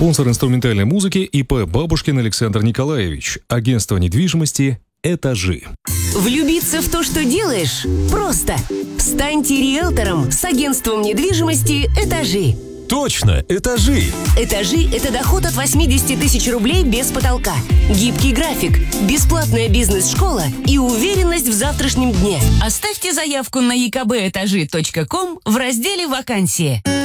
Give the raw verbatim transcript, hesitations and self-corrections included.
Спонсор инструментальной музыки ИП Бабушкин Александр Николаевич. Агентство недвижимости «Этажи». Влюбиться в то, что делаешь, просто. Станьте риэлтором с агентством недвижимости «Этажи». Точно, «Этажи». «Этажи» — это доход от восемьдесят тысяч рублей без потолка, гибкий график, бесплатная бизнес-школа и уверенность в завтрашнем дне. Оставьте заявку на и ка бэ этажи точка ком в разделе «Вакансии».